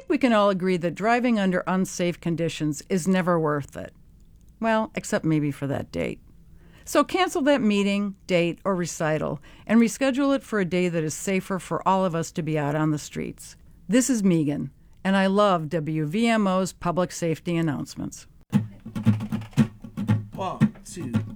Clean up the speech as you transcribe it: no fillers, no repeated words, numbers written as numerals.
we can all agree that driving under unsafe conditions is never worth it. Well, except maybe for that date. So cancel that meeting, date, or recital, and reschedule it for a day that is safer for all of us to be out on the streets. This is Megan, and I love WVMO's public safety announcements. 1, 2,